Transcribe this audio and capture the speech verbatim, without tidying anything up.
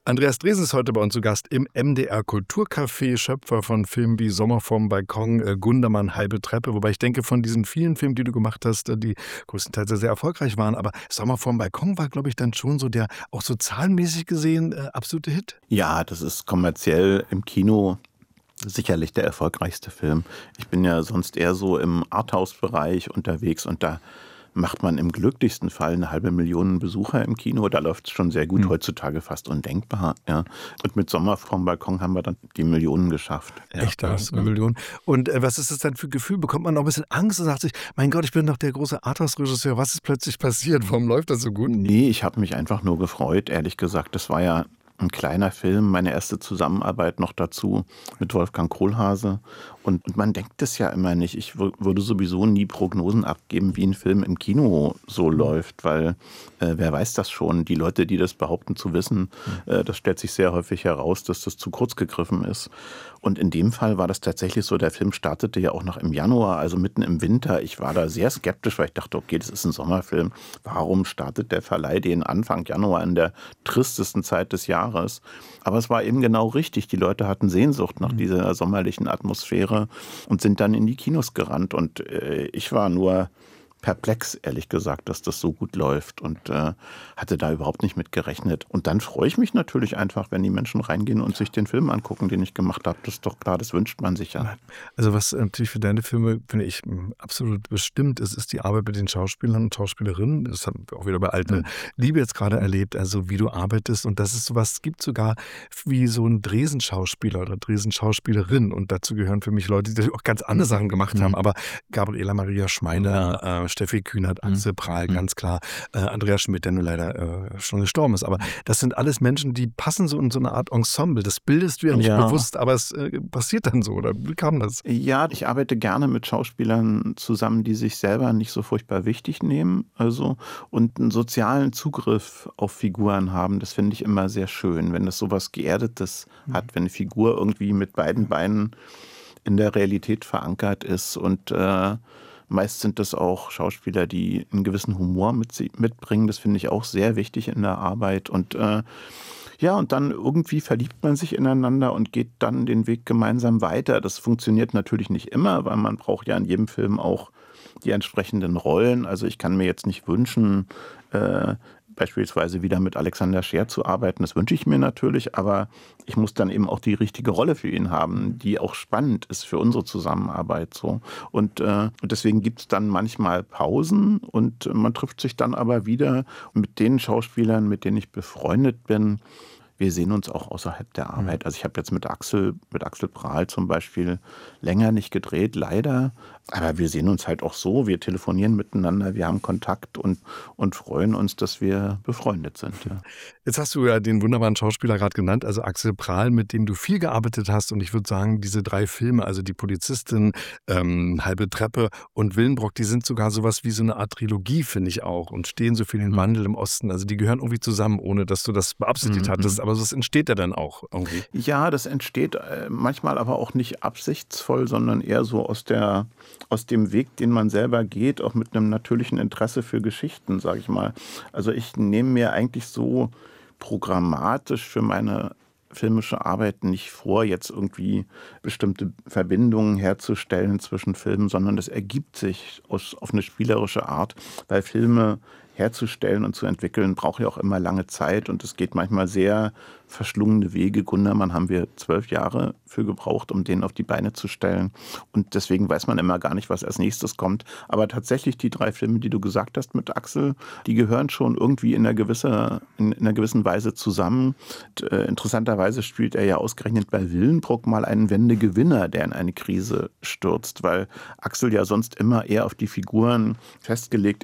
Andreas Dresen ist heute bei uns zu Gast im M D R Kulturcafé, Schöpfer von Filmen wie Sommer vorm Balkon, äh, Gundermann, Halbe Treppe. Wobei ich denke, von diesen vielen Filmen, die du gemacht hast, äh, die größtenteils sehr, sehr erfolgreich waren. Aber Sommer vorm Balkon war, glaube ich, dann schon so der, auch so zahlenmäßig gesehen, äh, absolute Hit. Ja, das ist kommerziell im Kino sicherlich der erfolgreichste Film. Ich bin ja sonst eher so im Arthouse-Bereich unterwegs und da macht man im glücklichsten Fall eine halbe Million Besucher im Kino. Da läuft es schon sehr gut, Mhm. heutzutage fast undenkbar. Ja. Und mit Sommer vorm Balkon haben wir dann die Millionen geschafft. Ja, Echt, da hast du eine Million. Und äh, was ist das dann für ein Gefühl? Bekommt man noch ein bisschen Angst und sagt sich, mein Gott, ich bin doch der große Arthouse-Regisseur, was ist plötzlich passiert? Warum läuft das so gut? Nee, ich habe mich einfach nur gefreut, ehrlich gesagt. Das war ja ein kleiner Film, meine erste Zusammenarbeit noch dazu mit Wolfgang Kohlhase. Und, und man denkt es ja immer nicht. Ich w- würde sowieso nie Prognosen abgeben, wie ein Film im Kino so läuft, weil äh, wer weiß das schon? Die Leute, die das behaupten zu wissen, äh, das stellt sich sehr häufig heraus, dass das zu kurz gegriffen ist. Und in dem Fall war das tatsächlich so, der Film startete ja auch noch im Januar, also mitten im Winter. Ich war da sehr skeptisch, weil ich dachte, okay, das ist ein Sommerfilm. Warum startet der Verleih den Anfang Januar in der tristesten Zeit des Jahres? Aber es war eben genau richtig. Die Leute hatten Sehnsucht nach dieser sommerlichen Atmosphäre und sind dann in die Kinos gerannt. Und äh, ich war nur perplex, ehrlich gesagt, dass das so gut läuft und äh, hatte da überhaupt nicht mit gerechnet. Und dann freue ich mich natürlich einfach, wenn die Menschen reingehen und sich den Film angucken, den ich gemacht habe. Das ist doch klar, das wünscht man sich ja. Also was natürlich für deine Filme, finde ich, m, absolut bestimmt ist, ist die Arbeit mit den Schauspielern und Schauspielerinnen. Das haben wir auch wieder bei Alte Mhm. Liebe jetzt gerade erlebt, also wie du arbeitest. Und das ist sowas, es gibt sogar wie so einen Dresen-Schauspieler oder Dresen-Schauspielerin. Und dazu gehören für mich Leute, die auch ganz andere Sachen gemacht haben. Mhm. Aber Gabriela Maria Schmeiner, äh, Steffi Kühnert, Axel Prahl, Mhm. ganz klar, äh, Andreas Schmidt, der nur leider äh, schon gestorben ist. Aber das sind alles Menschen, die passen so in so eine Art Ensemble. Das bildest du ja nicht Ja. bewusst, aber es äh, passiert dann so. Oder wie kam das? Ja, ich arbeite gerne mit Schauspielern zusammen, die sich selber nicht so furchtbar wichtig nehmen, also und einen sozialen Zugriff auf Figuren haben. Das finde ich immer sehr schön, wenn das sowas Geerdetes hat, wenn eine Figur irgendwie mit beiden Beinen in der Realität verankert ist. Und äh, meist sind das auch Schauspieler, die einen gewissen Humor mit sie mitbringen. Das finde ich auch sehr wichtig in der Arbeit. Und äh, ja, und dann irgendwie verliebt man sich ineinander und geht dann den Weg gemeinsam weiter. Das funktioniert natürlich nicht immer, weil man braucht ja in jedem Film auch die entsprechenden Rollen. Also ich kann mir jetzt nicht wünschen, äh, beispielsweise wieder mit Alexander Scheer zu arbeiten. Das wünsche ich mir natürlich, aber ich muss dann eben auch die richtige Rolle für ihn haben, die auch spannend ist für unsere Zusammenarbeit. So. Und, äh, und deswegen gibt es dann manchmal Pausen und man trifft sich dann aber wieder mit den Schauspielern, mit denen ich befreundet bin. Wir sehen uns auch außerhalb der Arbeit. Also ich habe jetzt mit Axel, mit Axel Prahl zum Beispiel länger nicht gedreht, leider. Aber wir sehen uns halt auch so. Wir telefonieren miteinander, wir haben Kontakt und, und freuen uns, dass wir befreundet sind. Ja. Jetzt hast du ja den wunderbaren Schauspieler gerade genannt, also Axel Prahl, mit dem du viel gearbeitet hast. Und ich würde sagen, diese drei Filme, also Die Polizistin, ähm, Halbe Treppe und Willenbrock, die sind sogar sowas wie so eine Art Trilogie, finde ich auch. Und stehen so für den Wandel im Osten. Also die gehören irgendwie zusammen, ohne dass du das beabsichtigt Mhm. hattest. Aber das entsteht ja dann auch irgendwie. Ja, das entsteht äh, manchmal aber auch nicht absichtsvoll, sondern eher so aus der, aus dem Weg, den man selber geht, auch mit einem natürlichen Interesse für Geschichten, sage ich mal. Also ich nehme mir eigentlich so programmatisch für meine filmische Arbeit nicht vor, jetzt irgendwie bestimmte Verbindungen herzustellen zwischen Filmen, sondern das ergibt sich aus, auf eine spielerische Art, weil Filme herzustellen und zu entwickeln, braucht ja auch immer lange Zeit und es geht manchmal sehr verschlungene Wege. Gundermann haben wir zwölf Jahre für gebraucht, um den auf die Beine zu stellen und deswegen weiß man immer gar nicht, was als nächstes kommt. Aber tatsächlich die drei Filme, die du gesagt hast mit Axel, die gehören schon irgendwie in einer, gewisse, in, in einer gewissen Weise zusammen. Und, äh, interessanterweise spielt er ja ausgerechnet bei Willenbrock mal einen Wendegewinner, der in eine Krise stürzt, weil Axel ja sonst immer eher auf die Figuren festgelegt